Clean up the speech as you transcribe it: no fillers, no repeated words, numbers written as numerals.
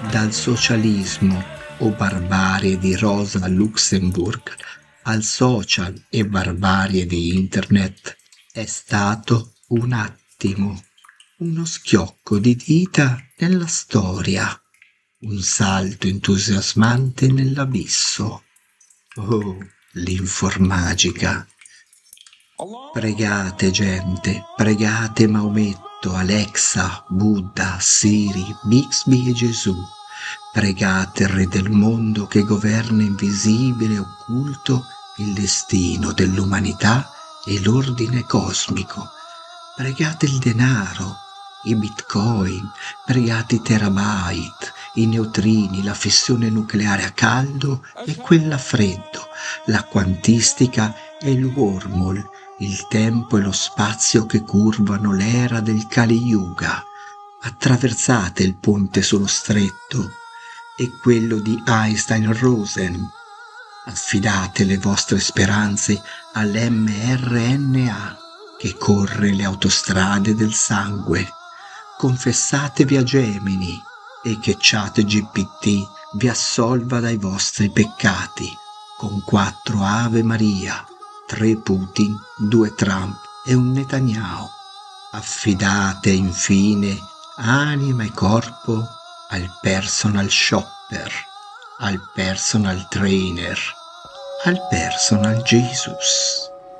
Dal socialismo o barbarie di Rosa Luxemburg al social e barbarie di Internet è stato un attimo, uno schiocco di dita nella storia, un salto entusiasmante nell'abisso. Oh, l'informagica! Pregate gente, pregate Maometto, Alexa, Buddha, Siri, Bixby e Gesù. Pregate il Re del mondo che governa invisibile e occulto il destino dell'umanità e l'ordine cosmico. Pregate il denaro, i bitcoin, pregate i terabyte, i neutrini, la fissione nucleare a caldo e quella a freddo, la quantistica e il wormhole, il tempo e lo spazio che curvano l'era del Kali Yuga. Attraversate il ponte sullo stretto e quello di Einstein-Rosen. Affidate le vostre speranze all'mRNA che corre le autostrade del sangue. Confessatevi a Gemini e che ChatGPT vi assolva dai vostri peccati con 4 Ave Maria, 3 Putin, 2 Trump e un Netanyahu. Affidate infine anima e corpo al personal shopper, al personal trainer, al personal Jesus.